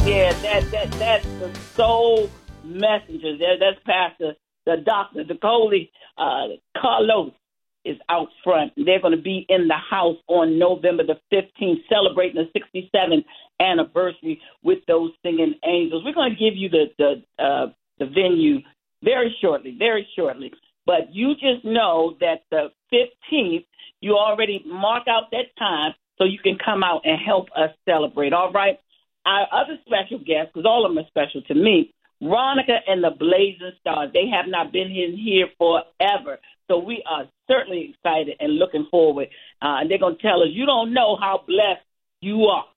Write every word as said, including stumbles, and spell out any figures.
Yeah, that that that's the soul messenger. That, that's Pastor, the Doctor, the Coley, uh, Carlos is out front. They're going to be in the house on November the fifteenth, celebrating the sixty-seventh anniversary with those singing angels. We're going to give you the the uh, the venue very shortly, very shortly. But you just know that the fifteenth, you already mark out that time so you can come out and help us celebrate. All right. Our other special guests, because all of them are special to me, Ronica and the Blazing Stars. They have not been in here forever. So we are certainly excited and looking forward. Uh, and they're going to tell us, you don't know how blessed you are.